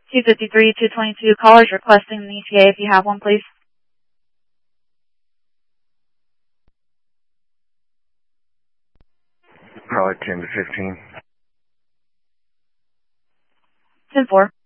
253, 222, callers requesting an ETA if you have one, please. Probably 10 to 15. 10-4.